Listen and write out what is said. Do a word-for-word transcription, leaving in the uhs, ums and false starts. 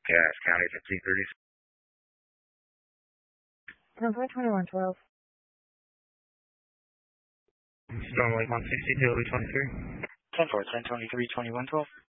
Cass County fifteen thirty. Number twenty-one twelve. Storm Lake one sixty-two, twenty-three. ten four, ten twenty-three, twenty-one twelve.